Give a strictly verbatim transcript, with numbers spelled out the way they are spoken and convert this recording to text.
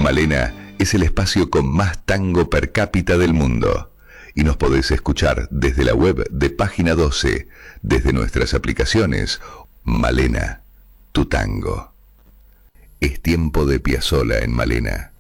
Malena es el espacio con más tango per cápita del mundo. Y nos podés escuchar desde la web de Página doce, desde nuestras aplicaciones. Malena, tu tango. Es tiempo de Piazzolla en Malena.